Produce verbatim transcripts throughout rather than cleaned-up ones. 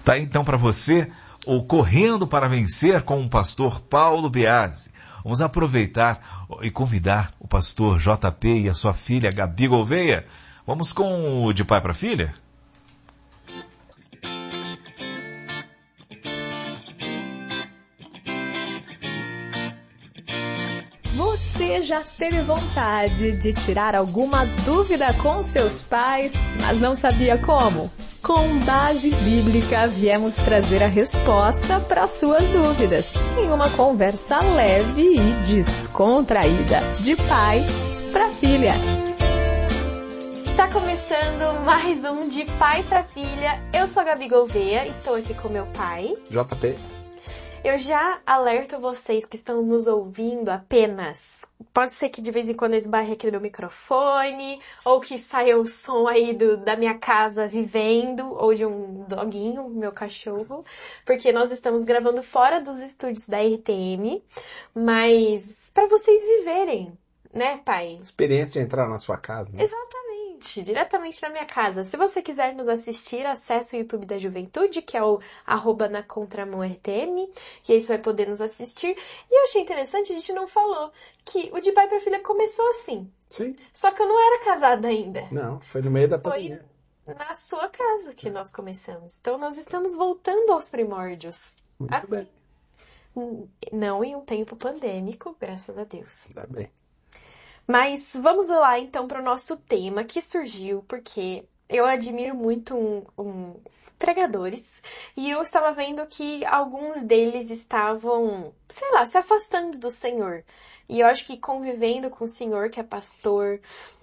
Tá aí, então, para você o Correndo para Vencer com o pastor Paulo Biasi. Vamos aproveitar e convidar o pastor J P e a sua filha Gabi Gouveia. Vamos com o De Pai para Filha? Você já teve vontade de tirar alguma dúvida com seus pais, mas não sabia como? Com Base Bíblica, viemos trazer a resposta para suas dúvidas, em uma conversa leve e descontraída, de pai para filha. Está começando mais um De Pai para Filha. Eu sou a Gabi Gouveia, estou aqui com meu pai, J P. Eu já alerto vocês que estão nos ouvindo apenas. Pode ser que de vez em quando eu esbarre aqui no meu microfone, ou que saia o som aí do, da minha casa vivendo, ou de um doguinho, meu cachorro, porque nós estamos gravando fora dos estúdios da R T M, mas para vocês viverem, né, pai? Experiência de entrar na sua casa, né? Exatamente. Diretamente na minha casa. Se você quiser nos assistir, acesse o YouTube da Juventude, que é o arroba na contramão R T M, e aí você vai poder nos assistir. E eu achei interessante, a gente não falou, que o De Pai para Filha começou assim. Sim. Só que eu não era casada ainda. Não, foi no meio da pandemia. Foi na sua casa que nós começamos. Então nós estamos voltando aos primórdios. Muito assim. bem. Não em um tempo pandêmico, graças a Deus. Tá bem. Mas vamos lá então para o nosso tema que surgiu porque eu admiro muito um, um, pregadores e eu estava vendo que alguns deles estavam, sei lá, se afastando do Senhor. E eu acho que convivendo com o Senhor, que é pastor,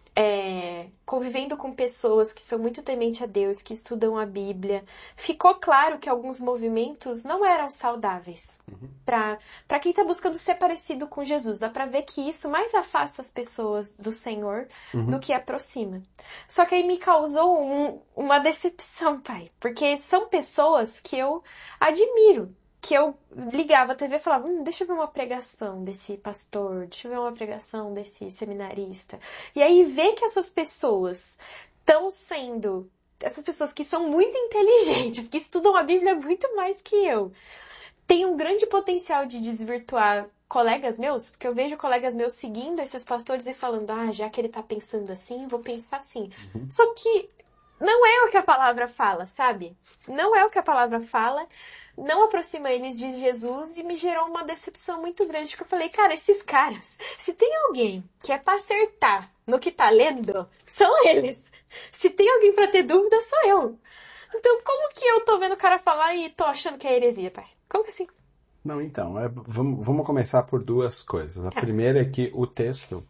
é, convivendo com pessoas que são muito tementes a Deus, que estudam a Bíblia, ficou claro que alguns movimentos não eram saudáveis. Uhum. Para para quem está buscando ser parecido com Jesus, dá para ver que isso mais afasta as pessoas do Senhor uhum. do que aproxima. Só que aí me causou um, uma decepção, pai, porque são pessoas que eu admiro, que eu ligava a T V e falava, hum, deixa eu ver uma pregação desse pastor, deixa eu ver uma pregação desse seminarista. E aí ver que essas pessoas estão sendo, essas pessoas que são muito inteligentes, que estudam a Bíblia muito mais que eu, tem um grande potencial de desvirtuar colegas meus, porque eu vejo colegas meus seguindo esses pastores e falando, ah, já que ele tá pensando assim, vou pensar assim. Uhum. Só que não é o que a palavra fala, sabe? Não é o que a palavra fala. Não aproxima eles de Jesus e me gerou uma decepção muito grande, porque eu falei, cara, esses caras, se tem alguém que é pra acertar no que tá lendo, são eles. Se tem alguém pra ter dúvida, sou eu. Então, como que eu tô vendo o cara falar e tô achando que é heresia, pai? Como que assim? Não, então, é, vamos, vamos começar por duas coisas. A tá. primeira é que o texto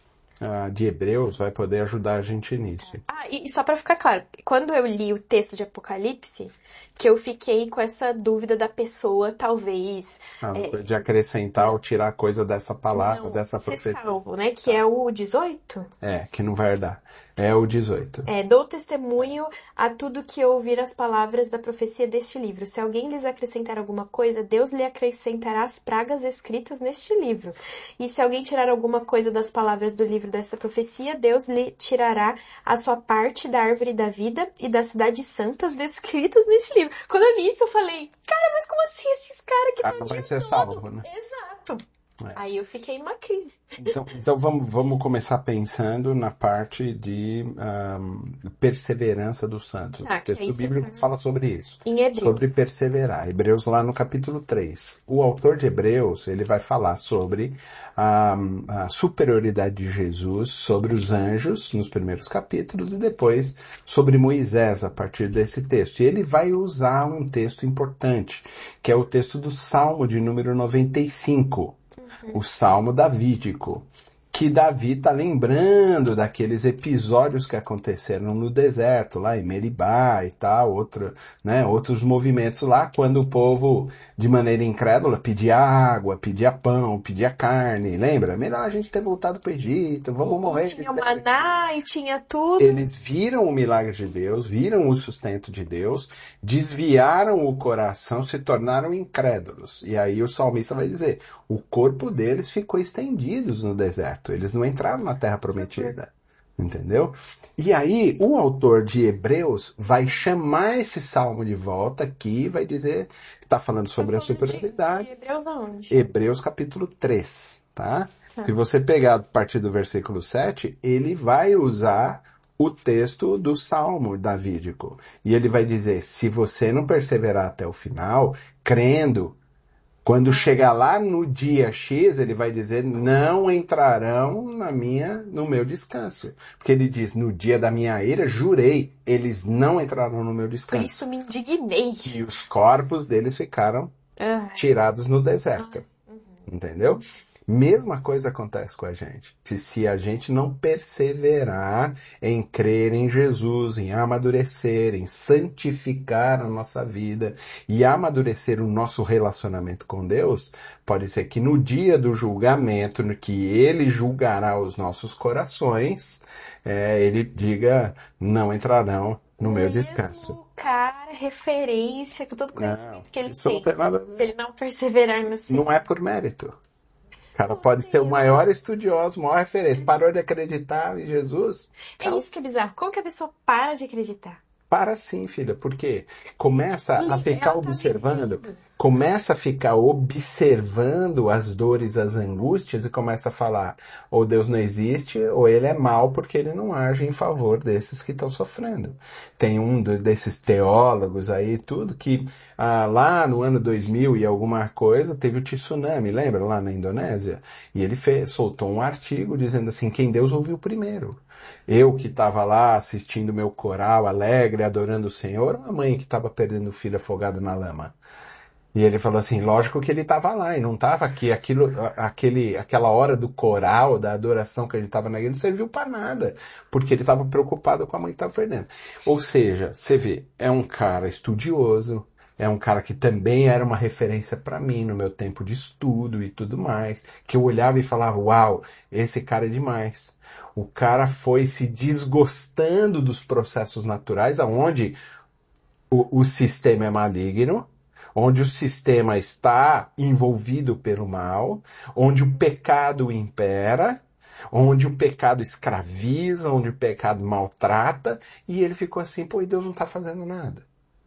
uh, de Hebreus vai poder ajudar a gente nisso. Ah, e só pra ficar claro, quando eu li o texto de Apocalipse, que eu fiquei com essa dúvida da pessoa, talvez... Ah, é, de acrescentar é, ou tirar coisa dessa palavra, não, dessa profecia. Salvo, né? Que é o dezoito? É, que não vai herdar. É o dezoito. É, dou testemunho a tudo que ouvir as palavras da profecia deste livro. Se alguém lhes acrescentar alguma coisa, Deus lhe acrescentará as pragas escritas neste livro. E se alguém tirar alguma coisa das palavras do livro dessa profecia, Deus lhe tirará a sua parte da árvore da vida e das cidades santas descritas neste livro. Quando eu li isso, eu falei, cara, mas como assim esses caras que ah, não vai ser salvo, né? Exato. É. Aí eu fiquei numa crise. Então, então vamos, vamos começar pensando na parte de um, perseverança dos santos. Ah, o texto é bíblico fala sobre isso. Em Hebreus. Sobre perseverar. Hebreus lá no capítulo três. O autor de Hebreus, ele vai falar sobre a, a superioridade de Jesus sobre os anjos nos primeiros capítulos e depois sobre Moisés a partir desse texto. E ele vai usar um texto importante, que é o texto do Salmo de número noventa e cinco. O Salmo Davídico, que Davi está lembrando daqueles episódios que aconteceram no deserto, lá em Meribá e tal, outro, né, outros movimentos lá, quando o povo, de maneira incrédula, pedia água, pedia pão, pedia carne, lembra? Melhor a gente ter voltado para o Egito, vamos morrer. Tinha o maná e tinha tudo. Eles viram o milagre de Deus, viram o sustento de Deus, desviaram o coração, se tornaram incrédulos. E aí o salmista vai dizer, o corpo deles ficou estendido no deserto. Eles não entraram na terra prometida. Entendeu? E aí, o autor de Hebreus vai chamar esse salmo de volta aqui e vai dizer, está falando sobre a superioridade. De Hebreus aonde? Hebreus capítulo três, tá? Tá. Se você pegar a partir do versículo sete, ele vai usar o texto do salmo davídico. E ele vai dizer, se você não perseverar até o final, crendo, quando chegar lá no dia X, ele vai dizer, não entrarão na minha, no meu descanso. Porque ele diz, no dia da minha ira, jurei, eles não entrarão no meu Por descanso. isso me indignei. E os corpos deles ficaram Ah, tirados no deserto. uhum. Entendeu? Mesma coisa acontece com a gente. Que se a gente não perseverar em crer em Jesus, em amadurecer, em santificar a nossa vida e amadurecer o nosso relacionamento com Deus, pode ser que no dia do julgamento, no que Ele julgará os nossos corações, é, Ele diga, não entrarão no meu descanso. Mesmo cara, referência, com todo o conhecimento Não, que ele isso não tem. tem nada a ver. Se ele não perseverar no seu... Não é por mérito. O cara pode ser o maior estudioso, maior referência. Parou de acreditar em Jesus? É isso que é bizarro. Como que a pessoa para de acreditar? Para sim, filha, porque começa a Ela ficar tá observando, vivendo. começa a ficar observando as dores, as angústias e começa a falar, ou Deus não existe, ou ele é mau porque ele não age em favor desses que estão sofrendo. Tem um do- desses teólogos aí, tudo, que ah, lá no ano dois mil e alguma coisa, teve o tsunami, lembra? Lá na Indonésia. E ele fez, soltou um artigo dizendo assim, quem Deus ouviu primeiro. Eu que estava lá assistindo meu coral alegre, adorando o Senhor, ou a mãe que estava perdendo o filho afogado na lama? E ele falou assim, lógico que ele estava lá e não estava aqui. Aquilo, a- aquele, aquela hora do coral, da adoração que ele estava na igreja, não serviu para nada, porque ele estava preocupado com a mãe que estava perdendo. Ou seja, você vê, é um cara estudioso, é um cara que também era uma referência para mim no meu tempo de estudo e tudo mais, que eu olhava e falava, uau, esse cara é demais. O cara foi se desgostando dos processos naturais, aonde o, o sistema é maligno, onde o sistema está envolvido pelo mal, onde o pecado impera, onde o pecado escraviza, onde o pecado maltrata, e ele ficou assim, pô, e Deus não está fazendo nada.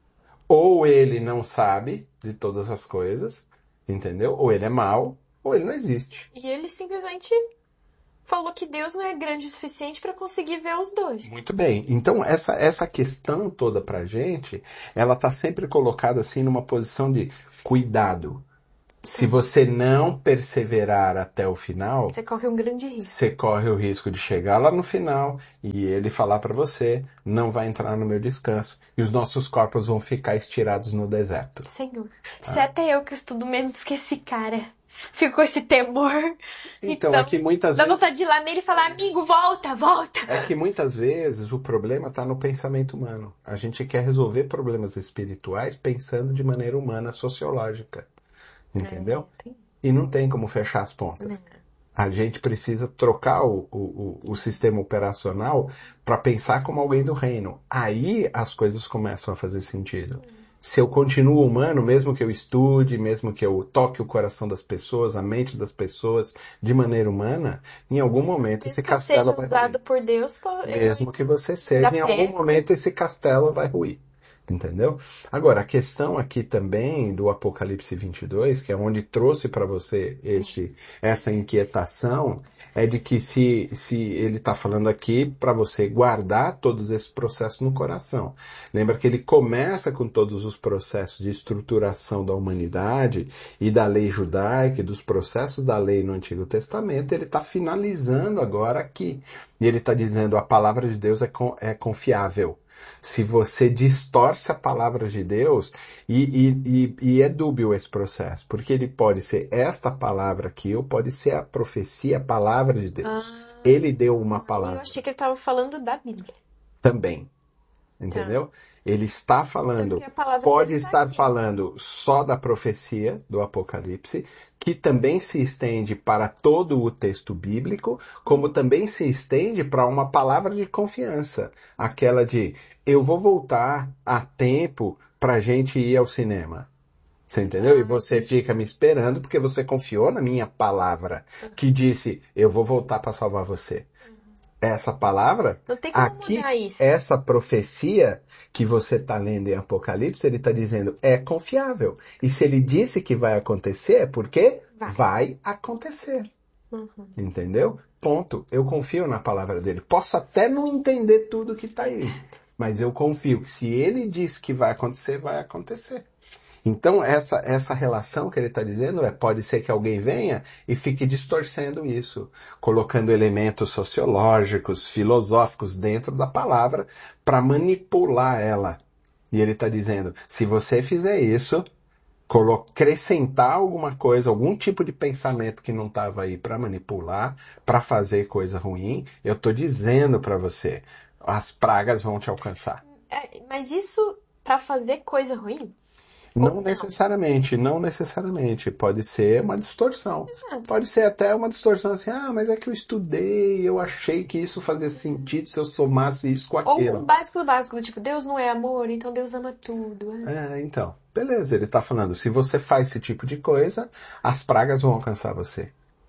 Ou ele não sabe de todas as coisas, entendeu? Ou ele é mau, ou ele não existe. E ele simplesmente falou que Deus não é grande o suficiente para conseguir ver os dois. Muito bem. Então, essa, essa questão toda pra gente, ela está sempre colocada assim numa posição de cuidado. Se você não perseverar até o final, Você corre um grande risco. você corre o risco de chegar lá no final e ele falar para você, não vai entrar no meu descanso e os nossos corpos vão ficar estirados no deserto. Senhor, se até eu que estudo menos que esse cara fico com esse temor, Então, então é que muitas dá vezes, vontade de ir lá nele e falar, amigo, volta, volta. é que muitas vezes o problema está no pensamento humano. A gente quer resolver problemas espirituais pensando de maneira humana, sociológica. Entendeu? É, tem- E não tem como fechar as pontas. A gente precisa trocar o, o, o sistema operacional para pensar como alguém do reino. Aí as coisas começam a fazer sentido. Se eu continuo humano, mesmo que eu estude, mesmo que eu toque o coração das pessoas, a mente das pessoas de maneira humana, em algum momento esse Mesmo que eu castelo seja vai usado ruir. por Deus, co- eu- Mesmo que você seja, Da em algum peste. momento esse castelo vai ruir. Entendeu? Agora, a questão aqui também do Apocalipse vinte e dois, que é onde trouxe para você esse, essa inquietação, é de que se, se ele está falando aqui para você guardar todos esses processos no coração. Lembra que ele começa com todos os processos de estruturação da humanidade e da lei judaica, e dos processos da lei no Antigo Testamento, ele está finalizando agora aqui. E ele está dizendo a palavra de Deus é, con- é confiável. Se você distorce a palavra de Deus, e, e, e, e é dúbio esse processo, porque ele pode ser esta palavra aqui, ou pode ser a profecia, a palavra de Deus. Ah. Ele deu uma Eu palavra achei que ele estava falando da Bíblia. também, entendeu? Ele está falando, Porque a palavra pode dele tá estar aqui. falando só da profecia do Apocalipse, que também se estende para todo o texto bíblico, como também se estende para uma palavra de confiança, aquela de eu vou voltar a tempo para a gente ir ao cinema. Você entendeu? Ah, E você fica me esperando porque você confiou na minha palavra, que disse eu vou voltar para salvar você. essa palavra, Não tem como aqui, mudar isso. essa profecia que você está lendo em Apocalipse, ele está dizendo, é confiável. E se ele disse que vai acontecer, é porque Vai. vai acontecer. Uhum. Entendeu? Ponto. Eu confio na palavra dele. Posso até não entender tudo que está aí, mas eu confio que se ele disse que vai acontecer, vai acontecer. Então, essa, essa relação que ele está dizendo é, pode ser que alguém venha e fique distorcendo isso, colocando elementos sociológicos, filosóficos dentro da palavra para manipular ela. E ele está dizendo, se você fizer isso, acrescentar alguma coisa, algum tipo de pensamento que não estava aí para manipular, para fazer coisa ruim, eu estou dizendo para você, as pragas vão te alcançar. É, mas isso para fazer coisa ruim? Não necessariamente, não necessariamente. Pode ser uma distorção. Exato. Pode ser até uma distorção assim, ah, mas é que eu estudei, eu achei que isso fazia sentido se eu somasse isso com aquilo. Ou o básico do básico, do tipo, Deus não é amor, então Deus ama tudo. É. É, então, beleza, ele está falando, se você faz esse tipo de coisa, as pragas vão alcançar você.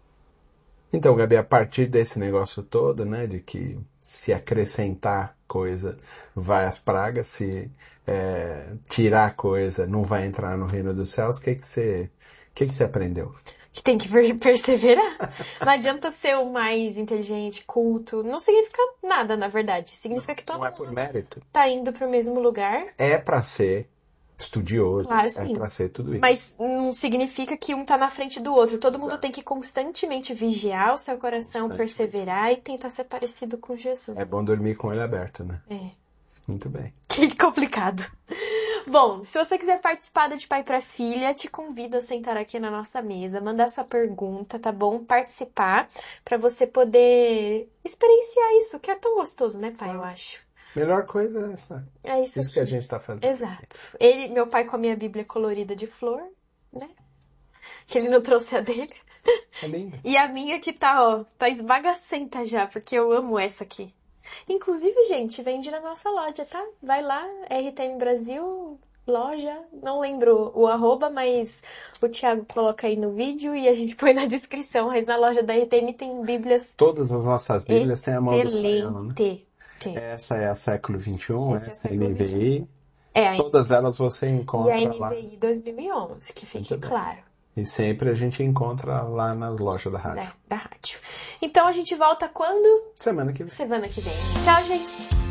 Então, Gabi, a partir desse negócio todo, né, de que se acrescentar coisa vai às pragas, se é, tirar coisa não vai entrar no reino dos céus, o que que você, que que você aprendeu? Que tem que perseverar. Não adianta ser o mais inteligente, culto. Não significa nada, na verdade. Significa não, que todo não é mundo por mérito. tá indo pro mesmo lugar. É para ser estudioso, Claro, é sim. para ser tudo isso. Mas não significa que um tá na frente do outro. Todo mundo Exato. tem que constantemente vigiar o seu coração, perseverar e tentar ser parecido com Jesus. É bom dormir com o olho aberto, né? É. Muito bem. Que complicado. Bom, se você quiser participar do De Pai para Filha, te convido a sentar aqui na nossa mesa, mandar sua pergunta, tá bom? Participar, para você poder experienciar isso, que é tão gostoso, né, pai, eu acho. Melhor coisa é essa. É isso, Isso aqui. que a gente está fazendo. Exato. Ele, meu pai com a minha Bíblia colorida de flor, né? Que ele não trouxe a dele. É lindo. E a minha que tá, ó, tá esbagacenta já, porque eu amo essa aqui. Inclusive, gente, vende na nossa loja, tá? Vai lá, R T M Brasil, loja, não lembro o arroba, mas o Thiago coloca aí no vídeo e a gente põe na descrição. Mas na loja da R T M tem bíblias Todas as nossas bíblias têm a mão do Sayão, né? excelente. Essa é a século vinte e um, Essa é a essa é a século N V I. É, a Todas elas você E encontra a lá. N V I dois mil e onze, que fique Muito bem. claro, E sempre a gente encontra lá nas lojas da rádio. né, da rádio. Então a gente volta quando? Semana que vem. Semana que vem. Tchau, gente!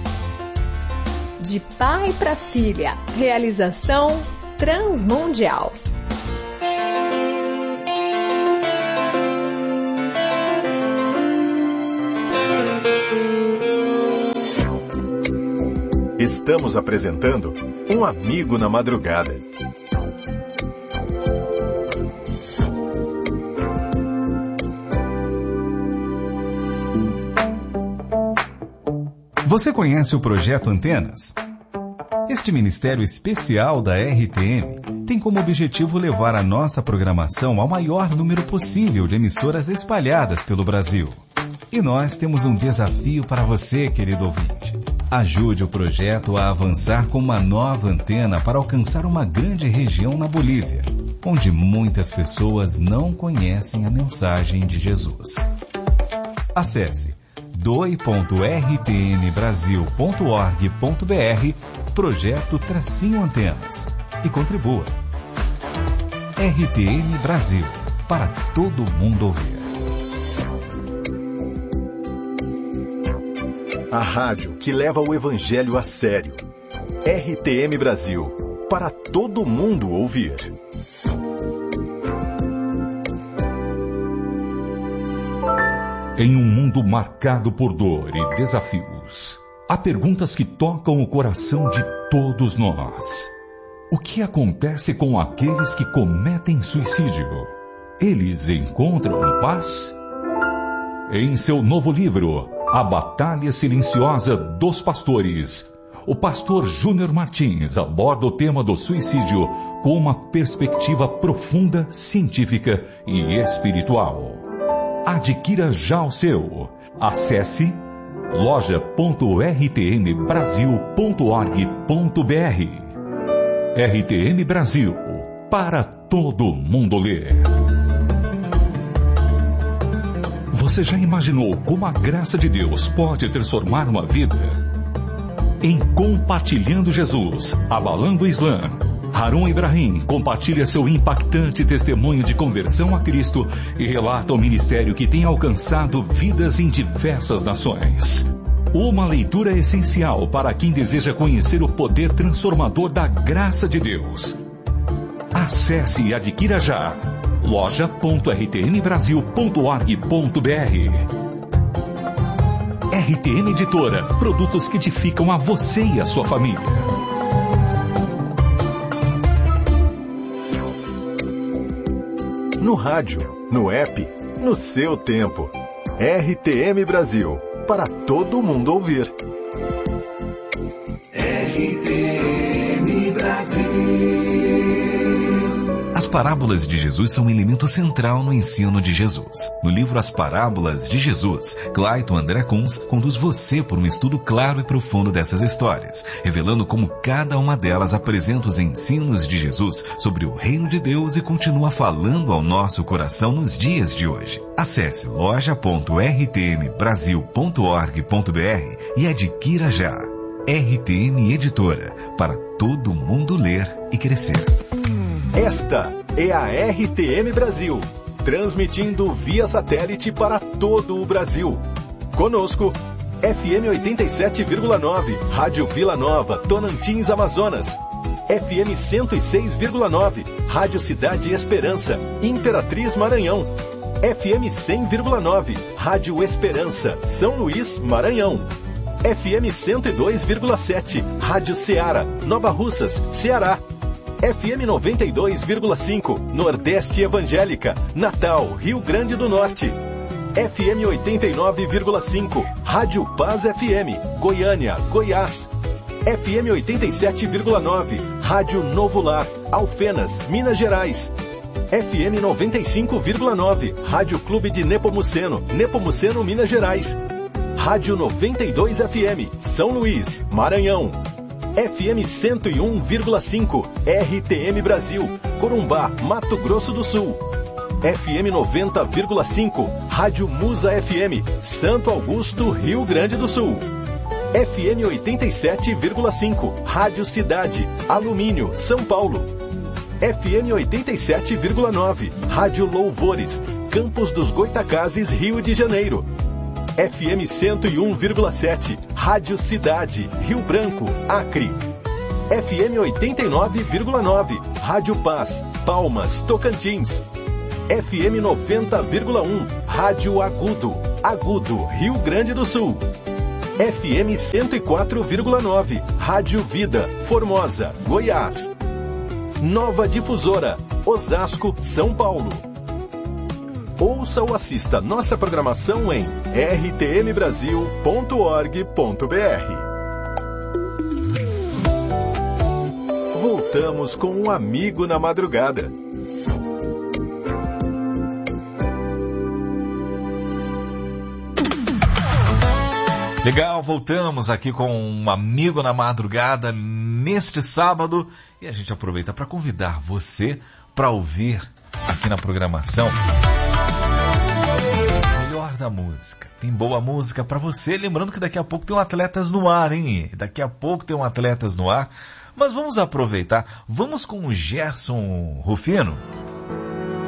De pai para filha. Realização Transmundial. Estamos apresentando Um Amigo na Madrugada. Você conhece o Projeto Antenas? Este ministério especial da R T M tem como objetivo levar a nossa programação ao maior número possível de emissoras espalhadas pelo Brasil. E nós temos um desafio para você, querido ouvinte. Ajude o projeto a avançar com uma nova antena para alcançar uma grande região na Bolívia, onde muitas pessoas não conhecem a mensagem de Jesus. Acesse doe ponto r t m brasil ponto org ponto b r Projeto Tracinho Antenas e contribua. R T M Brasil, para todo mundo ouvir. A rádio que leva o evangelho a sério. R T M Brasil, para todo mundo ouvir. Em um mundo marcado por dor e desafios, há perguntas que tocam o coração de todos nós. O que acontece com aqueles que cometem suicídio? Eles encontram paz? Em seu novo livro, A Batalha Silenciosa dos Pastores, o pastor Júnior Martins aborda o tema do suicídio com uma perspectiva profunda, científica e espiritual. Adquira já o seu. Acesse loja ponto r t m brasil ponto org ponto b r. R T M Brasil, para todo mundo ler. Você já imaginou como a graça de Deus pode transformar uma vida? Em Compartilhando Jesus, Abalando o Islã, Harun Ibrahim compartilha seu impactante testemunho de conversão a Cristo e relata o ministério que tem alcançado vidas em diversas nações. Uma leitura essencial para quem deseja conhecer o poder transformador da graça de Deus. Acesse e adquira já loja ponto r t m brasil ponto org ponto b r. R T M Editora, produtos que edificam a você e a sua família. No rádio, no app, no seu tempo. R T M Brasil, para todo mundo ouvir. R T M Brasil. As parábolas de Jesus são um elemento central no ensino de Jesus. No livro As Parábolas de Jesus, Clayton André Kunz conduz você por um estudo claro e profundo dessas histórias, revelando como cada uma delas apresenta os ensinos de Jesus sobre o reino de Deus e continua falando ao nosso coração nos dias de hoje. Acesse loja ponto r t m brasil ponto org ponto b r e adquira já. R T M Editora, para todo mundo ler e crescer. Esta é a R T M Brasil, transmitindo via satélite para todo o Brasil. Conosco, F M oitenta e sete vírgula nove, Rádio Vila Nova, Tonantins, Amazonas. F M cento e seis vírgula nove, Rádio Cidade Esperança, Imperatriz, Maranhão. F M cem vírgula nove, Rádio Esperança, São Luís, Maranhão. F M cento e dois vírgula sete, Rádio Ceará, Nova Russas, Ceará. F M noventa e dois vírgula cinco, Nordeste Evangélica, Natal, Rio Grande do Norte. F M oitenta e nove vírgula cinco, Rádio Paz F M, Goiânia, Goiás. F M oitenta e sete vírgula nove, Rádio Novo Lar, Alfenas, Minas Gerais. F M noventa e cinco vírgula nove, Rádio Clube de Nepomuceno, Nepomuceno, Minas Gerais. Rádio noventa e dois F M, São Luís, Maranhão. F M cento e um vírgula cinco, R T M Brasil, Corumbá, Mato Grosso do Sul. F M noventa vírgula cinco, Rádio Musa F M, Santo Augusto, Rio Grande do Sul. F M oitenta e sete vírgula cinco, Rádio Cidade, Alumínio, São Paulo. F M oitenta e sete vírgula nove, Rádio Louvores, Campos dos Goitacazes, Rio de Janeiro. F M cento e um vírgula sete, Rádio Cidade, Rio Branco, Acre. F M oitenta e nove vírgula nove, Rádio Paz, Palmas, Tocantins. F M noventa vírgula um, Rádio Agudo, Agudo, Rio Grande do Sul. F M cento e quatro vírgula nove, Rádio Vida, Formosa, Goiás. Nova Difusora, Osasco, São Paulo. Ouça ou assista nossa programação em r t m brasil ponto org ponto b r. Voltamos com um amigo na madrugada. Legal, voltamos aqui com um amigo na madrugada neste sábado e a gente aproveita para convidar você para ouvir aqui na programação da música. Tem boa música para você, lembrando que daqui a pouco tem um Atletas no Ar, hein? Daqui a pouco tem um Atletas no Ar, mas vamos aproveitar, vamos com o Gerson Rufino.